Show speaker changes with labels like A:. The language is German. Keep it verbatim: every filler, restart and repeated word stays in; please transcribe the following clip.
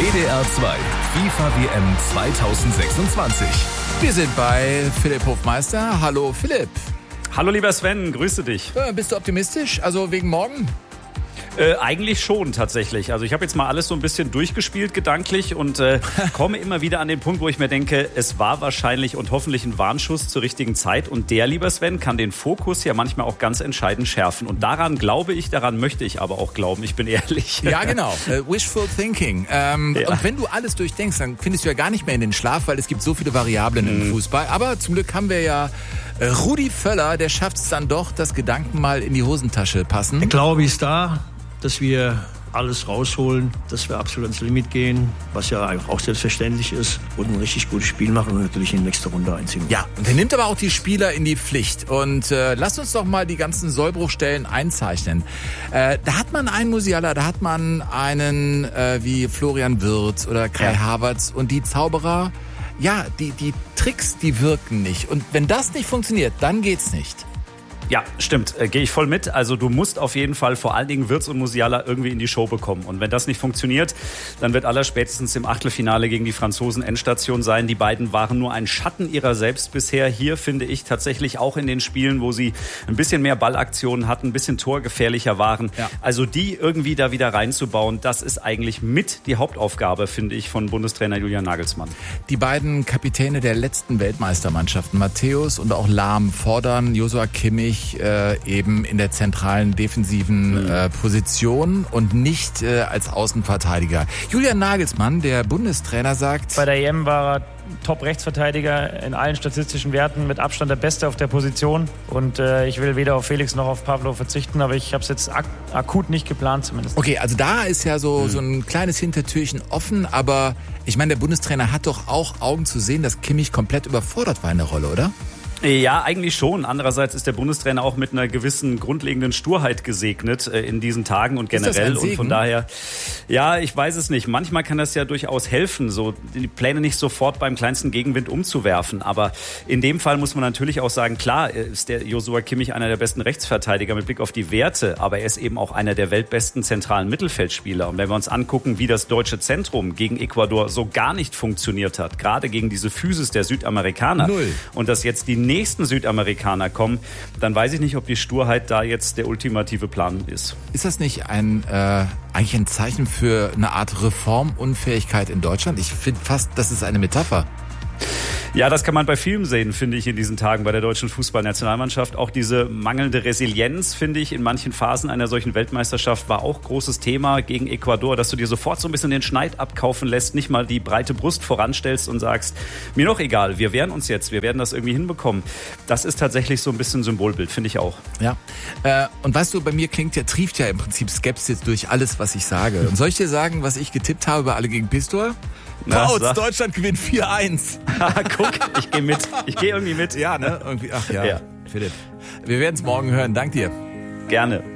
A: W D R zwei FIFA W M zweitausendsechsundzwanzig.
B: Wir sind bei Philipp Hofmeister. Hallo Philipp.
C: Hallo lieber Sven, grüße dich.
B: Äh, bist du optimistisch? Also wegen morgen?
C: Äh, eigentlich schon tatsächlich. Also ich habe jetzt mal alles so ein bisschen durchgespielt gedanklich und äh, komme immer wieder an den Punkt, wo ich mir denke, es war wahrscheinlich und hoffentlich ein Warnschuss zur richtigen Zeit. Und der, lieber Sven, kann den Fokus ja manchmal auch ganz entscheidend schärfen. Und daran glaube ich, daran möchte ich aber auch glauben, ich bin ehrlich.
B: Ja, genau. Äh, wishful thinking. Ähm, ja. Und wenn du alles durchdenkst, dann findest du ja gar nicht mehr in den Schlaf, weil es gibt so viele Variablen mhm. im Fußball. Aber zum Glück haben wir ja äh, Rudi Völler, der schafft es dann doch, dass Gedanken mal in die Hosentasche passen.
D: Der Glaube ist da, dass wir alles rausholen, dass wir absolut ans Limit gehen, was ja auch selbstverständlich ist, und ein richtig gutes Spiel machen und natürlich in die nächste Runde einziehen.
B: Ja, und er nimmt aber auch die Spieler in die Pflicht. Und äh, lasst uns doch mal die ganzen Sollbruchstellen einzeichnen. Äh, da hat man einen Musiala, da hat man einen äh, wie Florian Wirtz oder Kai ja. Havertz, und die Zauberer, ja, die, die Tricks, die wirken nicht. Und wenn das nicht funktioniert, dann geht's nicht.
C: Ja, stimmt. Äh, Gehe ich voll mit. Also du musst auf jeden Fall vor allen Dingen Wirtz und Musiala irgendwie in die Show bekommen. Und wenn das nicht funktioniert, dann wird allerspätestens im Achtelfinale gegen die Franzosen Endstation sein. Die beiden waren nur ein Schatten ihrer selbst bisher. Hier finde ich tatsächlich auch in den Spielen, wo sie ein bisschen mehr Ballaktionen hatten, ein bisschen torgefährlicher waren. Ja. Also die irgendwie da wieder reinzubauen, das ist eigentlich mit die Hauptaufgabe, finde ich, von Bundestrainer Julian Nagelsmann.
B: Die beiden Kapitäne der letzten Weltmeistermannschaften, Matthäus und auch Lahm, fordern Joshua Kimmich Äh, eben in der zentralen defensiven äh, Position und nicht äh, als Außenverteidiger. Julian Nagelsmann, der Bundestrainer, sagt:
E: Bei der E M war er Top-Rechtsverteidiger in allen statistischen Werten, mit Abstand der Beste auf der Position. Und äh, ich will weder auf Felix noch auf Pavlo verzichten, aber ich habe es jetzt ak- akut nicht geplant zumindest.
B: Okay, also da ist ja so, mhm. so ein kleines Hintertürchen offen, aber ich meine, der Bundestrainer hat doch auch Augen zu sehen, dass Kimmich komplett überfordert war in der Rolle, oder?
C: Ja, eigentlich schon. Andererseits ist der Bundestrainer auch mit einer gewissen grundlegenden Sturheit gesegnet äh, in diesen Tagen und generell. Und von daher, ja, ich weiß es nicht. Manchmal kann das ja durchaus helfen, so die Pläne nicht sofort beim kleinsten Gegenwind umzuwerfen. Aber in dem Fall muss man natürlich auch sagen, klar ist der Joshua Kimmich einer der besten Rechtsverteidiger mit Blick auf die Werte, aber er ist eben auch einer der weltbesten zentralen Mittelfeldspieler. Und wenn wir uns angucken, wie das deutsche Zentrum gegen Ecuador so gar nicht funktioniert hat, gerade gegen diese Physis der Südamerikaner, Null. Und dass jetzt die nächsten Südamerikaner kommen, dann weiß ich nicht, ob die Sturheit da jetzt der ultimative Plan ist.
B: Ist das nicht ein äh, eigentlich ein Zeichen für eine Art Reformunfähigkeit in Deutschland? Ich finde fast, das ist eine Metapher.
C: Ja, das kann man bei vielen sehen, finde ich, in diesen Tagen bei der deutschen Fußballnationalmannschaft. Auch diese mangelnde Resilienz, finde ich, in manchen Phasen einer solchen Weltmeisterschaft war auch großes Thema gegen Ecuador, dass du dir sofort so ein bisschen den Schneid abkaufen lässt, nicht mal die breite Brust voranstellst und sagst, mir doch egal, wir wehren uns jetzt, wir werden das irgendwie hinbekommen. Das ist tatsächlich so ein bisschen Symbolbild, finde ich auch.
B: Ja, äh, und weißt du, bei mir klingt ja, trieft ja im Prinzip Skepsis durch alles, was ich sage. Und soll ich dir sagen, was ich getippt habe bei Alle gegen Pistol? Pauz, Deutschland gewinnt vier eins.
C: Guck, ich gehe mit. Ich gehe irgendwie mit.
B: Ja, ne? Irgendwie, ach ja, ja. Philipp. Wir werden es morgen hören. Dank dir.
C: Gerne.